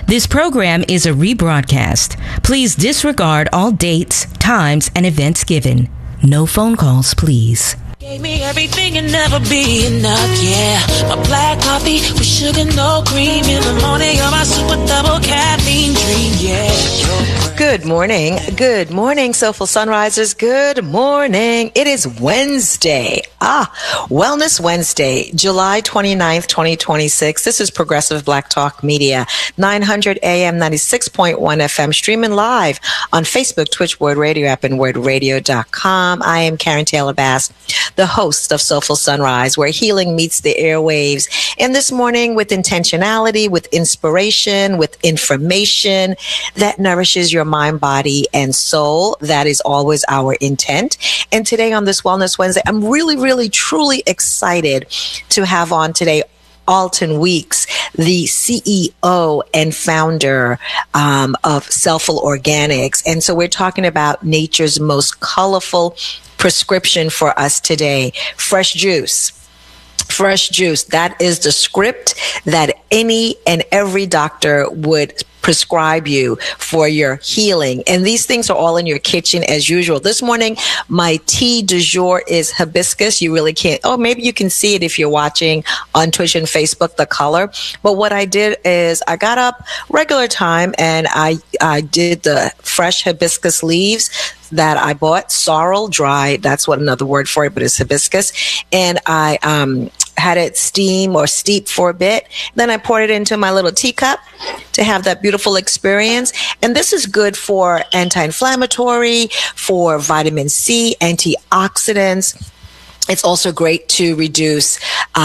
This program is a rebroadcast. Please disregard all dates, times, and events given. No phone calls, please. Gave me everything and never be enough, yeah. My black coffee with sugar, no cream in the morning. You're my super double caffeine dream, yeah. Good morning. Good morning, Soulful Sunrisers. Good morning. It is Wednesday. Wellness Wednesday, July 29th, 2026. This is Progressive Black Talk Media, 900 AM, 96.1 FM, streaming live on Facebook, Twitch, Word Radio app, and wordradio.com. I am Karen Taylor Bass, the host of Soulful Sunrise, where healing meets the airwaves. And this morning, with intentionality, with inspiration, with information that nourishes your mind, body, and soul. That is always our intent. And today on this Wellness Wednesday, I'm really, truly excited to have on today Alton Weeks, the CEO and founder of Selfful Organics. And so we're talking about nature's most colorful prescription for us today, fresh juice. Fresh juice. That is the script that any and every doctor would prescribe you for your healing. And these things are all in your kitchen as usual. This morning, my tea du jour is hibiscus. You really can't, maybe you can see it if you're watching on Twitch and Facebook, the color. But what I did is I got up regular time and I did the fresh hibiscus leaves that I bought, sorrel, dried. That's what another word for it, but it's hibiscus. And I had it steam or steep for a bit. Then I poured it into my little teacup to have that beautiful experience. And this is good for anti-inflammatory, for vitamin C, antioxidants. It's also great to reduce,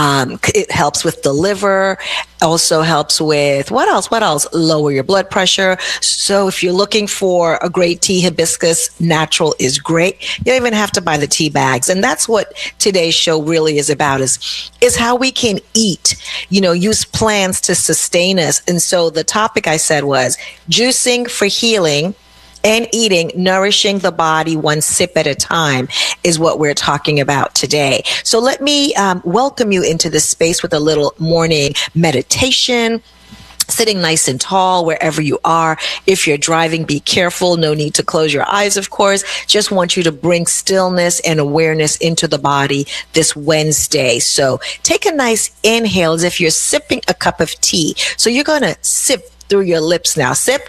it helps with the liver, also helps with, what else? Lower your blood pressure. So if you're looking for a great tea, hibiscus natural is great. You don't even have to buy the tea bags. And that's what today's show really is about, is how we can eat, use plants to sustain us. And so the topic I said was juicing for healing and eating, nourishing the body one sip at a time is what we're talking about today. So let me welcome you into this space with a little morning meditation, sitting nice and tall wherever you are. If you're driving, be careful. No need to close your eyes, of course. Just want you to bring stillness and awareness into the body this Wednesday. So take a nice inhale as if you're sipping a cup of tea. So you're going to sip through your lips now. Sip.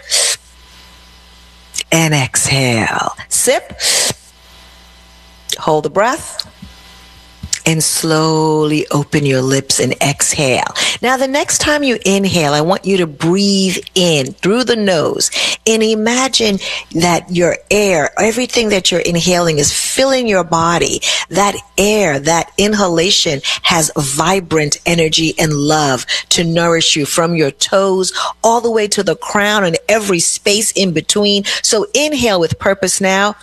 And exhale. Sip. Hold the breath. And slowly open your lips and exhale. Now, the next time you inhale, I want you to breathe in through the nose and imagine that your air, everything that you're inhaling is filling your body. That air, that inhalation has vibrant energy and love to nourish you from your toes all the way to the crown and every space in between. So inhale with purpose now.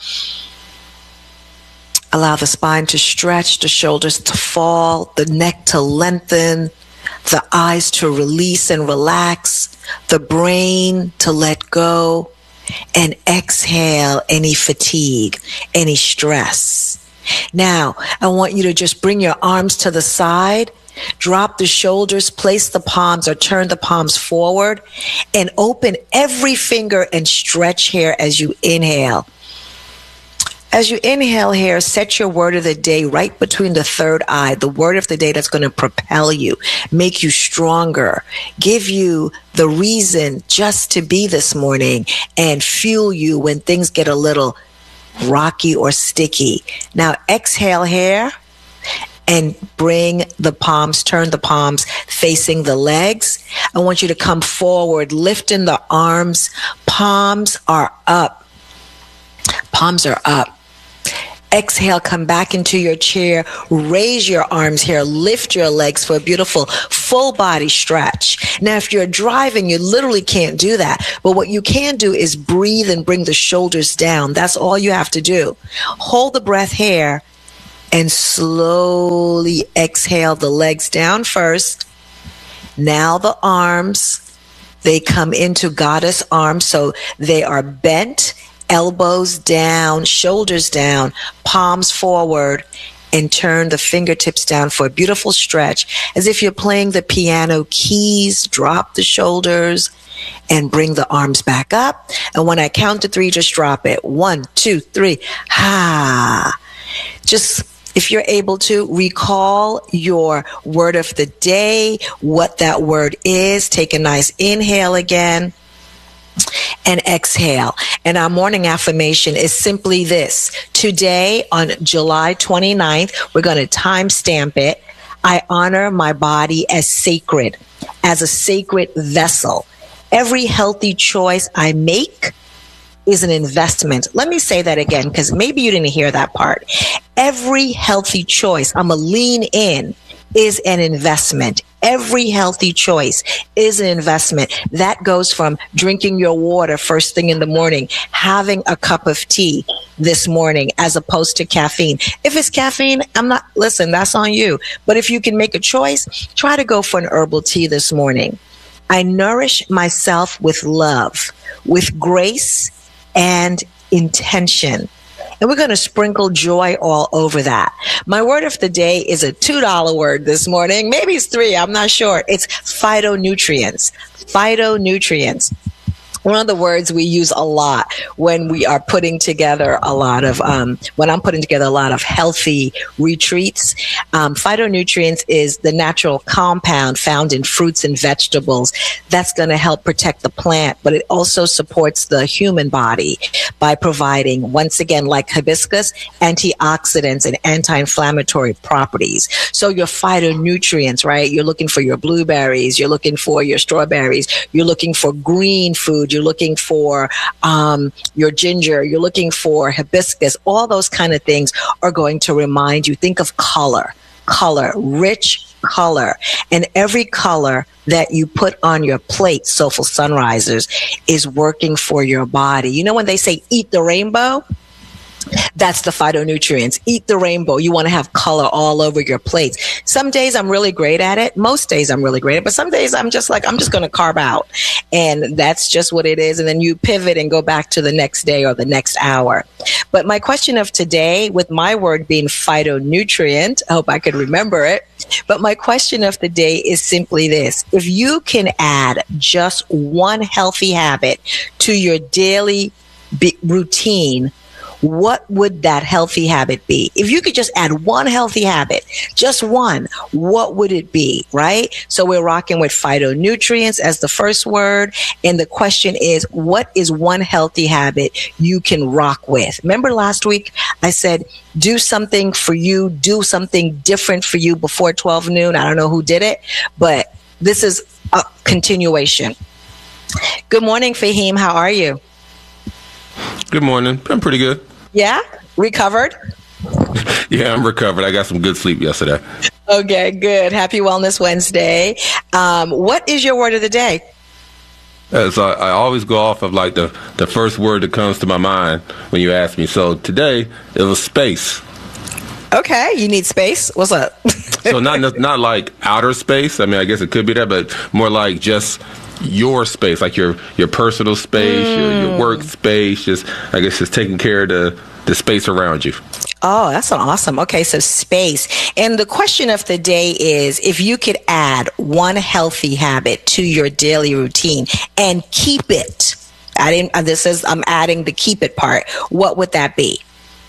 Allow the spine to stretch, the shoulders to fall, the neck to lengthen, the eyes to release and relax, the brain to let go, and exhale any fatigue, any stress. Now, I want you to just bring your arms to the side, drop the shoulders, place the palms or turn the palms forward, and open every finger and stretch here as you inhale. As you inhale here, set your word of the day right between the third eye, the word of the day that's going to propel you, make you stronger, give you the reason just to be this morning, and fuel you when things get a little rocky or sticky. Now exhale here and bring the palms, turn the palms facing the legs. I want you to come forward, lifting the arms. Palms are up. Palms are up. Exhale, come back into your chair, raise your arms here, lift your legs for a beautiful full body stretch. Now, if you're driving, you literally can't do that. But what you can do is breathe and bring the shoulders down. That's all you have to do. Hold the breath here and slowly exhale the legs down first. Now the arms, they come into goddess arms, so they are bent. Elbows down, shoulders down, palms forward, and turn the fingertips down for a beautiful stretch, as if you're playing the piano keys. Drop the shoulders and bring the arms back up. And when I count to 3, just drop it. 1, 2, 3. Ha. Just, if you're able to, recall your word of the day, what that word is. Take a nice inhale again and exhale. And our morning affirmation is simply this. Today, on July 29th, we're going to timestamp it. I honor my body as sacred, as a sacred vessel. Every healthy choice I make is an investment. Let me say that again, because maybe you didn't hear that part. Every healthy choice, I'm going to lean in, is an investment. Every healthy choice is an investment. That goes from drinking your water first thing in the morning, having a cup of tea this morning, as opposed to caffeine. If it's caffeine, listen, that's on you. But if you can make a choice, try to go for an herbal tea this morning. I nourish myself with love, with grace and intention. And we're going to sprinkle joy all over that. My word of the day is a $2 word this morning. Maybe it's 3. I'm not sure. It's phytonutrients. Phytonutrients. One of the words we use a lot when we are putting together a lot of, when I'm putting together a lot of healthy retreats. Phytonutrients is the natural compound found in fruits and vegetables that's going to help protect the plant, but it also supports the human body by providing, once again, like hibiscus, antioxidants and anti-inflammatory properties. So your phytonutrients, right? You're looking for your blueberries, you're looking for your strawberries, you're looking for green food, you're looking for your ginger, you're looking for hibiscus. All those kind of things are going to remind you. Think of color, rich color. And every color that you put on your plate, Soulful Sunrisers, is working for your body. You know when they say eat the rainbow? That's the phytonutrients. Eat the rainbow. You want to have color all over your plates. Some days I'm really great at it. Most days I'm really great at it. But some days I'm just going to carve out. And that's just what it is. And then you pivot and go back to the next day or the next hour. But my question of today, with my word being phytonutrient, I hope I could remember it. But my question of the day is simply this. If you can add just one healthy habit to your daily routine, what would that healthy habit be? If you could just add one healthy habit, just one, what would it be, right? So we're rocking with phytonutrients as the first word. And the question is, what is one healthy habit you can rock with? Remember last week I said, do something for you, do something different for you before 12 noon. I don't know who did it, but this is a continuation. Good morning, Fahim. How are you? Good morning. I'm pretty good. Yeah? Recovered? Yeah, I'm recovered. I got some good sleep yesterday. Okay, good. Happy Wellness Wednesday. What is your word of the day? So I always go off of like the first word that comes to my mind when you ask me. So today it was space. Okay, you need space. What's up? So not like outer space. I mean, I guess it could be that, but more like just your space, like your personal space, your work space, just taking care of the space around you. Oh, that's awesome. Okay, so space. And the question of the day is, if you could add one healthy habit to your daily routine and keep it, I'm adding the keep it part, what would that be?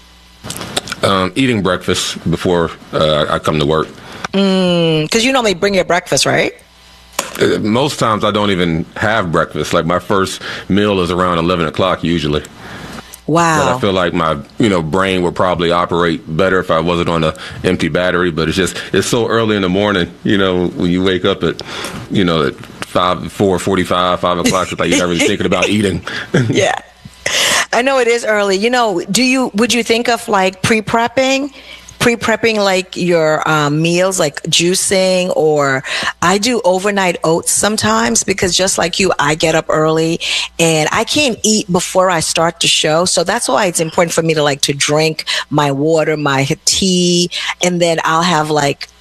Eating breakfast before I come to work. Because you normally bring your breakfast, right? Most times I don't even have breakfast. Like my first meal is around 11 o'clock usually. Wow. But I feel like my brain would probably operate better if I wasn't on an empty battery. But it's so early in the morning, when you wake up at, at 4:45, 5 o'clock, it's like you're not really thinking about eating. Yeah. I know it is early. Would you think of like pre-prepping like your meals, like juicing, or I do overnight oats sometimes because just like you, I get up early and I can't eat before I start the show. So that's why it's important for me to drink my water, my tea, and then I'll have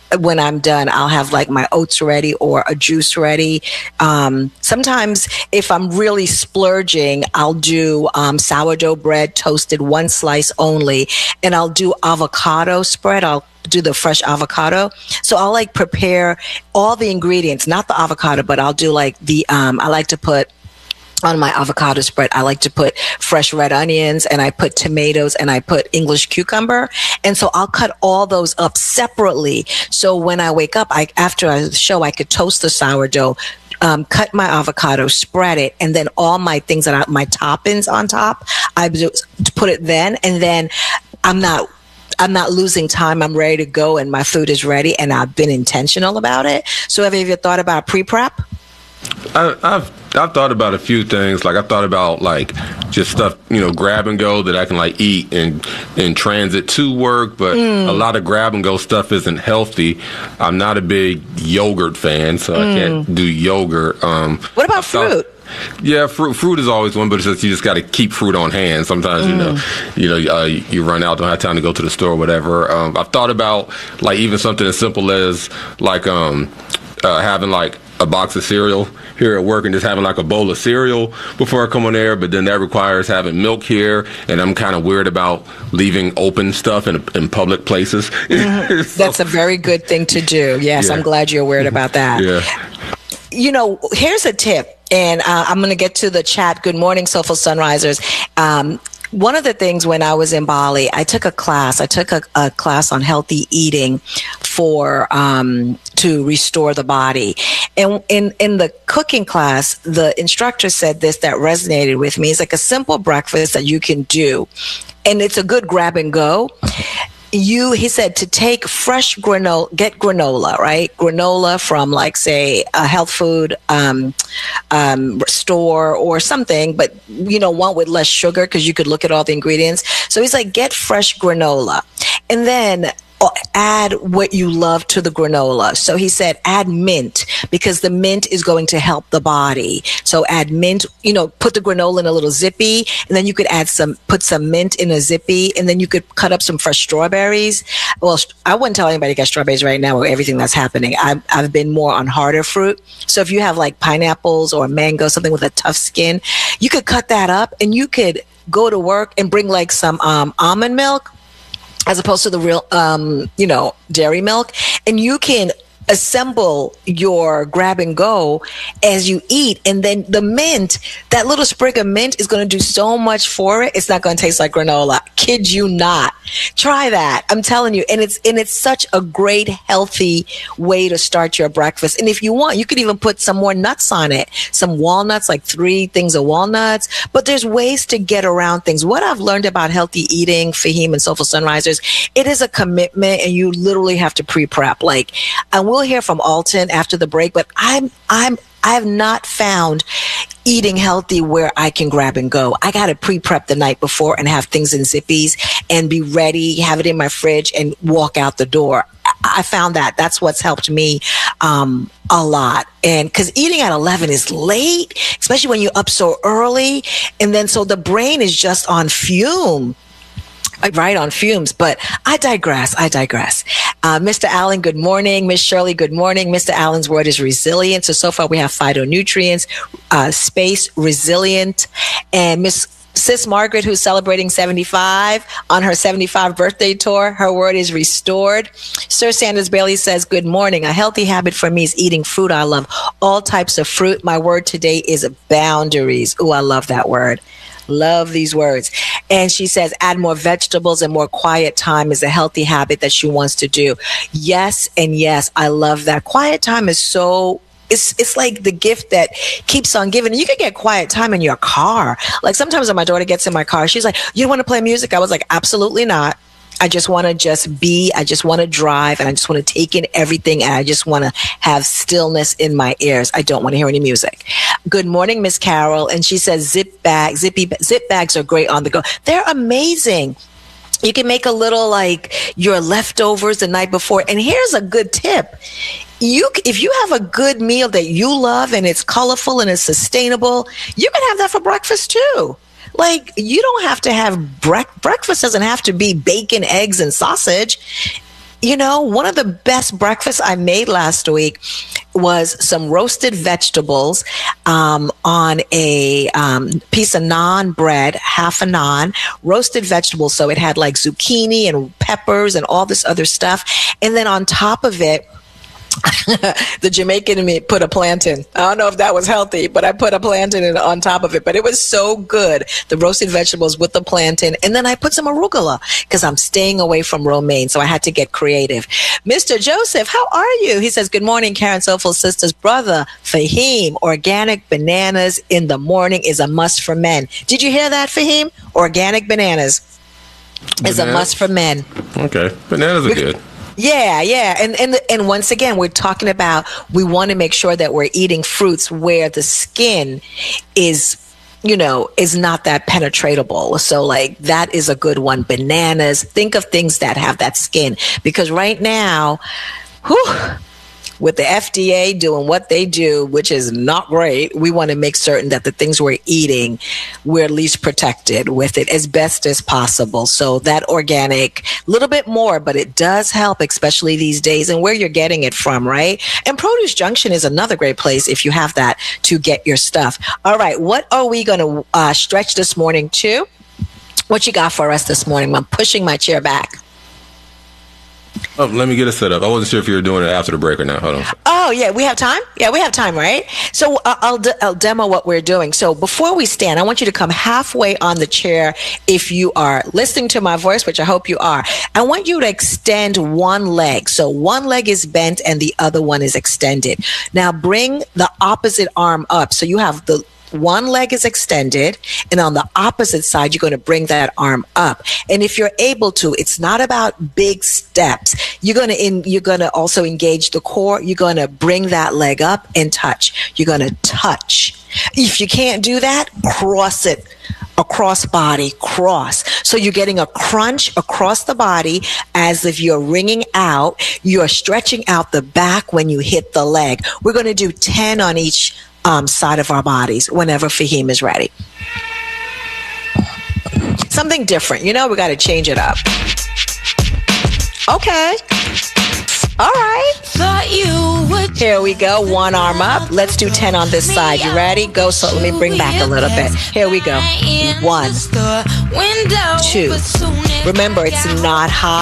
when I'm done, I'll have like my oats ready or a juice ready. Sometimes if I'm really splurging, I'll do sourdough bread toasted, one slice only, and I'll do avocado spread. I'll do the fresh avocado. So I'll like prepare all the ingredients, not the avocado, but I'll do like I like to put on my avocado spread, I like to put fresh red onions, and I put tomatoes, and I put English cucumber. And so I'll cut all those up separately. So when I wake up, after the show, I could toast the sourdough, cut my avocado, spread it, and then all my things my toppings on top, I just put it then, and then I'm not losing time. I'm ready to go, and my food is ready, and I've been intentional about it. So have you ever thought about pre-prep? I've thought about a few things. Like I thought about like just stuff, grab and go that I can like eat in transit to work. But a lot of grab and go stuff isn't healthy. I'm not a big yogurt fan, so I can't do yogurt. What about fruit? Yeah, fruit is always one, but it's just you just got to keep fruit on hand. Sometimes you run out, don't have time to go to the store, or whatever. I've thought about like even something as simple as like having like a box of cereal here at work and just having like a bowl of cereal before I come on air, but then that requires having milk here, and I'm kind of weird about leaving open stuff in public places. So, that's a very good thing to do. Yes, yeah. I'm glad you're weird about that. Yeah. Here's a tip, and I'm going to get to the chat. Good morning, Soulful Sunrisers. One of the things when I was in Bali, I took a class. I took a class on healthy eating to restore the body. And in the cooking class, the instructor said this that resonated with me. It's like a simple breakfast that you can do, and it's a good grab and go. He said to take fresh granola, get granola, right? Granola from like, say, a health food store or something, but, one with less sugar because you could look at all the ingredients. So he's like, get fresh granola and then add what you love to the granola. So he said, add mint because the mint is going to help the body. So add mint, put the granola in a little zippy, and then you could put some mint in a zippy, and then you could cut up some fresh strawberries. Well, I wouldn't tell anybody to get strawberries right now with everything that's happening. I've been more on harder fruit. So if you have like pineapples or mango, something with a tough skin, you could cut that up and you could go to work and bring like some almond milk, as opposed to the real, dairy milk. And you can assemble your grab and go as you eat. And then the mint, that little sprig of mint is going to do so much for it. It's not going to taste like granola. Kid you not. Try that. I'm telling you. And it's such a great, healthy way to start your breakfast. And if you want, you could even put some more nuts on it. Some walnuts, like 3 things of walnuts. But there's ways to get around things. What I've learned about healthy eating, Fahim and Soulful Sunrisers, it is a commitment, and you literally have to pre-prep. Like, I will hear from Alton after the break, but I have not found eating healthy where I can grab and go. I got to pre-prep the night before and have things in zippies and be ready, have it in my fridge, and walk out the door. I found that's what's helped me a lot. And because eating at 11 is late, especially when you're up so early, and then so the brain is just on fumes. But I digress. Mr. Allen, good morning. Miss Shirley, good morning. Mr. Allen's word is resilient. So far we have phytonutrients, space, resilient, and Miss Sis Margaret, who's celebrating 75 on her 75 birthday tour. Her word is restored. Sir Sanders Bailey says, good morning. A healthy habit for me is eating fruit. I love all types of fruit. My word today is boundaries. Ooh, I love that word. Love these words. And she says, add more vegetables and more quiet time is a healthy habit that she wants to do. Yes. And yes, I love that. Quiet time is it's like the gift that keeps on giving. You can get quiet time in your car. Like sometimes when my daughter gets in my car, she's like, you don't want to play music? I was like, absolutely not. I just want to be, I just want to drive, and I just want to take in everything, and I just want to have stillness in my ears. I don't want to hear any music. Good morning, Miss Carol. And she says zip bags are great on the go. They're amazing. You can make a little like your leftovers the night before. And here's a good tip. If you have a good meal that you love and it's colorful and it's sustainable, you can have that for breakfast too. Like, you don't have to have breakfast doesn't have to be bacon, eggs, and sausage. You know, one of the best breakfasts I made last week was some roasted vegetables on a piece of naan bread, half a naan, roasted vegetables. So it had like zucchini and peppers and all this other stuff. And then on top of it, the Jamaican in me put a plantain. I don't know if that was healthy, but I put a plantain on top of it. But it was so good. The roasted vegetables with the plantain. And then I put some arugula because I'm staying away from romaine. So I had to get creative. Mr. Joseph, how are you? He says, good morning, Karen Soulful Sisters. Brother Fahim, organic bananas in the morning is a must for men. Did you hear that, Fahim? Organic bananas is a must for men. Okay. Bananas are good. Yeah. And once again, we're talking about, we want to make sure that we're eating fruits where the skin is, is not that penetratable. So like that is a good one. Bananas, think of things that have that skin, because right now, with the FDA doing what they do, which is not great, we want to make certain that the things we're eating, we're at least protected with it as best as possible. So that organic, a little bit more, but it does help, especially these days, and where you're getting it from, right? And Produce Junction is another great place if you have that to get your stuff. All right, what are we going to stretch this morning to? What you got for us this morning? I'm pushing my chair back. Oh, let me get it set up. I wasn't sure if you were doing it after the break or not. Hold on. Oh, yeah. We have time? Yeah, we have time, right? So I'll demo what we're doing. So before we stand, I want you to come halfway on the chair if you are listening to my voice, which I hope you are. I want you to extend one leg. So one leg is bent and the other one is extended. Now bring the opposite arm up. So you have the one leg is extended, and on the opposite side, you're going to bring that arm up. And if you're able to, it's not about big steps. You're going to also engage the core. You're going to bring that leg up and touch. You're going to touch. If you can't do that, cross it. Across body, cross. So you're getting a crunch across the body as if you're wringing out. You're stretching out the back when you hit the leg. We're going to do 10 on each side of our bodies whenever Fahim is ready. Something different. We got to change it up. Okay. All right. Thought you would. Here we go. One arm up. Let's do 10 on this side. You ready? Go. So let me bring back a little bit. Here we go. 1, 2. Remember, it's not high.